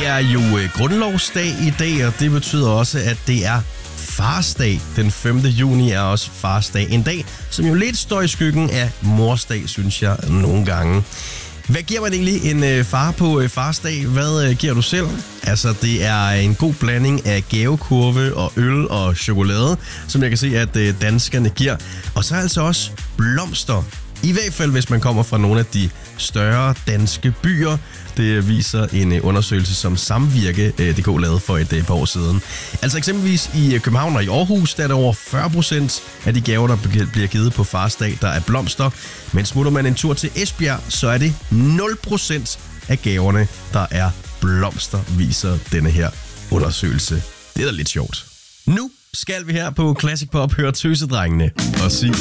Det er jo grundlovsdag i dag, og det betyder også, at det er farsdag. Den 5. juni er også farsdag. En dag, som jo lidt står i skyggen af morsdag, synes jeg nogle gange. Hvad giver man egentlig en far på farsdag? Hvad giver du selv? Altså, det er en god blanding af gavekurve og øl og chokolade, som jeg kan se, at danskerne giver. Og så altså også blomster. I hvert fald, hvis man kommer fra nogle af de større danske byer. Det viser en undersøgelse, som Samvirke.dk lavede for et par år siden. Altså eksempelvis i København og i Aarhus, der er der over 40% af de gaver, der bliver givet på farsdag, der er blomster. Men smutter man en tur til Esbjerg, så er det 0% af gaverne, der er blomster, viser denne her undersøgelse. Det er da lidt sjovt. Nu skal vi her på Classic Pop høre Tøsedrengene og sige...